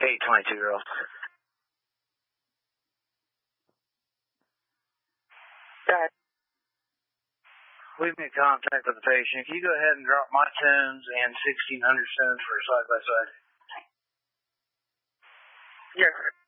822 girls. Got it. Leave me in contact with the patient. Can you go ahead and drop my tunes and 1600 tunes for side by side? Yes, sir.